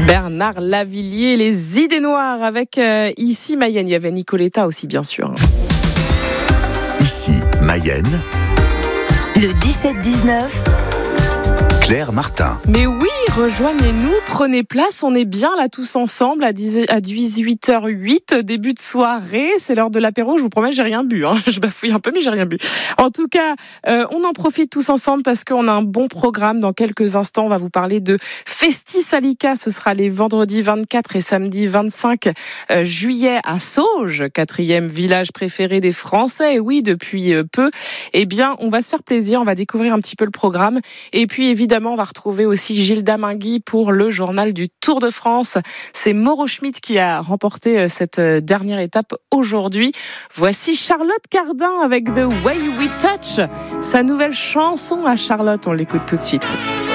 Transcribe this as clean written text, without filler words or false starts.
Bernard Lavilliers, les idées noires avec ici Mayenne. Il y avait Nicoletta aussi, bien sûr. Ici Mayenne. Le 17-19. Claire Martin. Mais oui, rejoignez-nous, prenez place, on est bien là tous ensemble à 18h08, début de soirée, c'est l'heure de l'apéro, je vous promets, j'ai rien bu, je bafouille un peu mais j'ai rien bu. En tout cas, on en profite tous ensemble parce qu'on a un bon programme. Dans quelques instants, on va vous parler de Festi-Salika, ce sera les vendredis 24 et samedi 25 juillet à Sauges, 4e village préféré des Français, et oui, depuis peu. Eh bien, on va se faire plaisir, on va découvrir un petit peu le programme, et puis évidemment, on va retrouver aussi Gilda Mingui pour le journal du Tour de France. C'est Mauro Schmitt qui a remporté cette dernière étape aujourd'hui. Voici Charlotte Cardin avec The Way We Touch, sa nouvelle chanson à Charlotte. On l'écoute tout de suite.